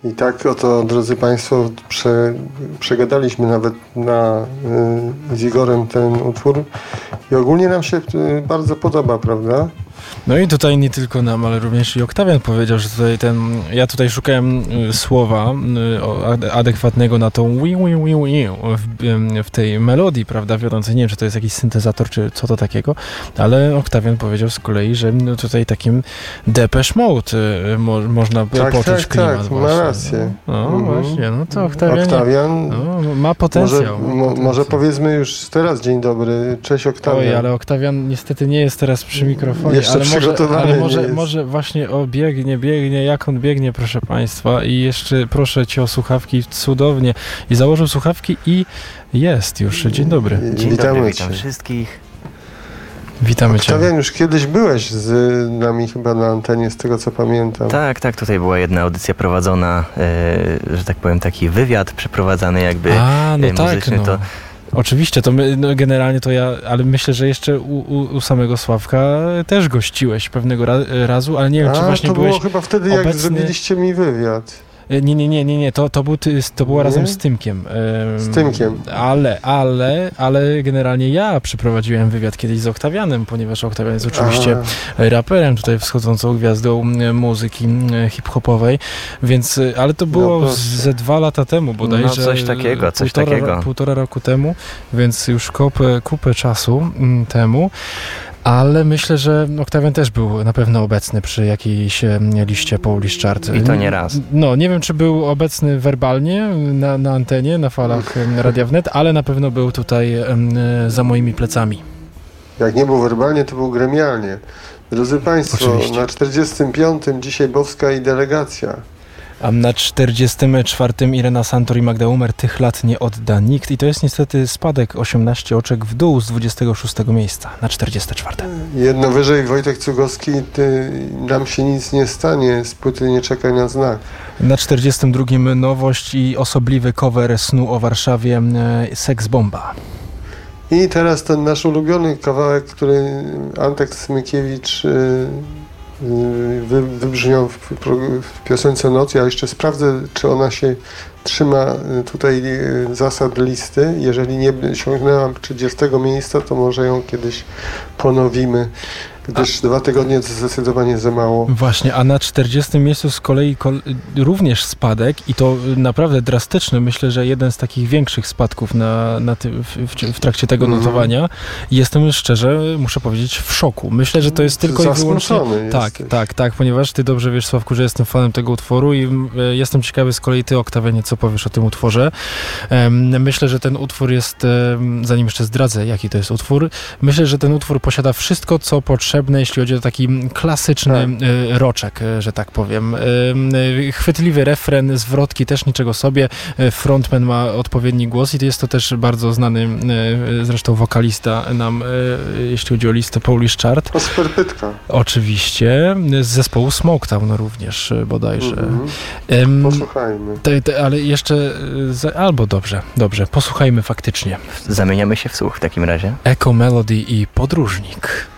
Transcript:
I tak oto, drodzy Państwo, przegadaliśmy nawet z Igorem ten utwór i ogólnie nam się bardzo podoba, prawda? No i tutaj nie tylko nam, ale również i Oktawian powiedział, że tutaj ja tutaj szukałem słowa adekwatnego na tą w tej melodii, prawda, wiodącej. Nie wiem, czy to jest jakiś syntezator, czy co to takiego, ale Oktawian powiedział z kolei, że tutaj takim Depeche Mode można poczuć klimat. Tak, ma rację. No właśnie, no to Oktawian ma potencjał. Może powiedzmy już teraz dzień dobry. Cześć, Oktawian. Oj, ale Oktawian niestety nie jest teraz przy mikrofonie. Ale może właśnie biegnie, jak on biegnie, proszę Państwa. I jeszcze proszę Cię o słuchawki cudownie. I założył słuchawki i jest już. Dzień dobry. Dzień dobry, witam wszystkich. Witamy Cię. Oktawian, już kiedyś byłeś z nami chyba na antenie, z tego co pamiętam. Tak, tutaj była jedna audycja prowadzona, że tak powiem, taki wywiad przeprowadzany jakby muzyczny. Tak, no. Oczywiście, to my, generalnie to ja, ale myślę, że jeszcze u samego Sławka też gościłeś pewnego razu, ale nie wiem, czy właśnie to byłeś było chyba wtedy, obecny... jak zrobiliście mi wywiad. Nie, to było razem z Tymkiem. Z Tymkiem. Ale generalnie ja przeprowadziłem wywiad kiedyś z Oktawianem, ponieważ Oktawian jest oczywiście raperem, tutaj wschodzącą gwiazdą muzyki hip-hopowej, więc, ale to było ze 2 lata temu bodajże. No coś takiego. Półtora roku temu, więc już kupę czasu temu. Ale myślę, że Oktawian też był na pewno obecny przy jakiejś liście Polish Chart. I to nie raz. No, nie wiem, czy był obecny werbalnie na antenie, na falach Radia Wnet, ale na pewno był tutaj za moimi plecami. Jak nie był werbalnie, to był gremialnie. Drodzy Państwo, oczywiście. Na 45. dzisiaj Bowska i delegacja. A na 44. Irena Santor i Magda Umer, tych lat nie odda nikt. I to jest niestety spadek 18 oczek w dół z 26 miejsca na 44. Jedno wyżej Wojtek Cugowski, nam się nic nie stanie, z płyty Nie czekaj na znak. Na 42. nowość i osobliwy cover Snu o Warszawie, Seks Bomba. I teraz ten nasz ulubiony kawałek, który Antek Smykiewicz wybrzmiał w piosence Noc. Ja jeszcze sprawdzę, czy ona się trzyma tutaj zasad listy. Jeżeli nie sięgnęła 30 miejsca, to może ją kiedyś ponowimy, gdyż 2 tygodnie to zdecydowanie za mało. Właśnie, a na 40 miejscu z kolei również spadek i to naprawdę drastyczny. Myślę, że jeden z takich większych spadków w trakcie tego notowania. Jestem szczerze, muszę powiedzieć, w szoku. Myślę, że to jest tylko i wyłącznie... Tak, ponieważ ty dobrze wiesz, Sławku, że jestem fanem tego utworu i jestem ciekawy z kolei ty, Oktawianie, co powiesz o tym utworze. Myślę, że ten utwór jest, zanim jeszcze zdradzę, jaki to jest utwór, myślę, że ten utwór posiada wszystko, co potrzebne, jeśli chodzi o taki klasyczny roczek, że tak powiem. Chwytliwy refren, zwrotki też niczego sobie. Frontman ma odpowiedni głos i jest to też bardzo znany zresztą wokalista nam, jeśli chodzi o listę Polish Chart. Osper Pytka. Oczywiście. Z zespołu Smoketown również bodajże. Posłuchajmy. Ale jeszcze... Albo dobrze. Posłuchajmy faktycznie. Zamieniamy się w słuch w takim razie. Echo Melody i Podróżnik.